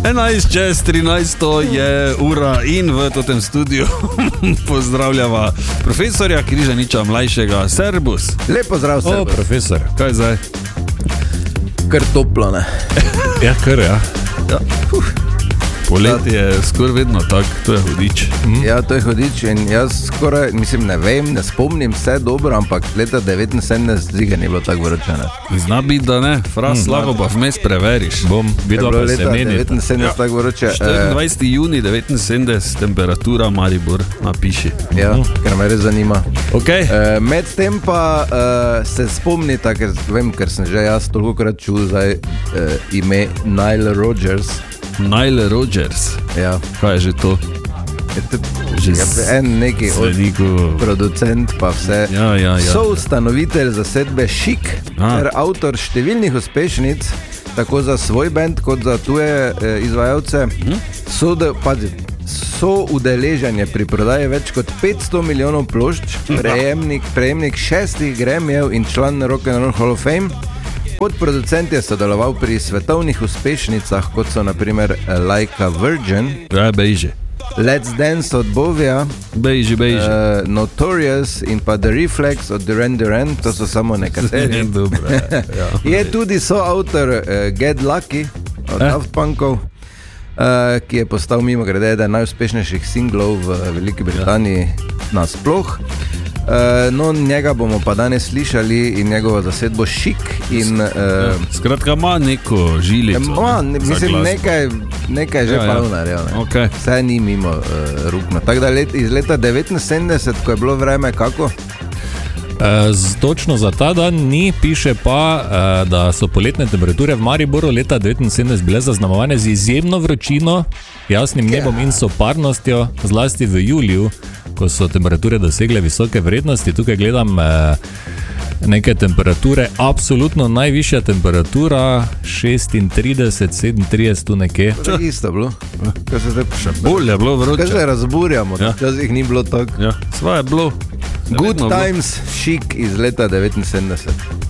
11:13 je ura in v tem studiu pozdravljava profesorja Križaniča mlajšega. Servus. Lep pozdrav, servus. Profesor. Kaj zdaj? Kar toplo, ne? Ja, kar, ja. Poletje je skoraj vedno tak, to je hudič. Ja, to je hudič in jaz skoraj, ne vem, ne spomnim vse dobro, ampak leta 79 ziga ni bilo tako vroče, ne? Zna biti, da ne, fraz lahko pa vmes preveriš. Bom videl, pa se meni. Leta 79 tako vroče. 24. juni 79, temperatura Maribor, napiši. Ja, ker me res zanima. Okay. Med tem pa se spomnita, ker vem, ker sem že jaz tolikokrat čul zdaj ime Nile Rodgers. Nile Rodgers. Ja. Kaj je že to? En neki producent pa vse. Ja. Soustanovitelj zasedbe Chic ter avtor številnih uspešnic, tako za svoj band kot za tuje izvajalce. Soudeleženje pri prodaji več kot 500 milijonov plošč, prejemnik 6 Grammyjev in član Rock and Roll Hall of Fame. Kot producent je sodeloval pri svetovnih uspešnicah, kot so naprimer Like a Virgin, Let's Dance od Bovija, Notorious in pa The Reflex od Duran Duran, to so samo nekateri. Je tudi soavtor Get Lucky od Daft Punkov, ki je postal mimogrede eden najuspešnejših singlov v Veliki Britaniji nasploh. No, njega bomo pa danes slišali in njegovo zasedbo Chic in... Skratka, ima neko žilico. Mislim, nekaj že palnarjev. Okay. Vse ni mimo rukno. Tako da iz leta 79, ko je bilo vreme, kako? Točno za ta dan ni, piše pa, da so poletne temperature v Mariboru leta 1979 bile zaznamovane z izjemno vročino, jasnim nebom in soparnostjo, zlasti v juliju, ko so temperature dosegle visoke vrednosti. Tukaj gledam neke temperature, absolutno najvišja temperatura 36, 37 tu nekje. To je isto bilo. Še bolje je bilo vroče. Kaj se razburjamo, včasih ni bilo tako. Ja, svoje je bilo. Good Times Chic iz leta 79.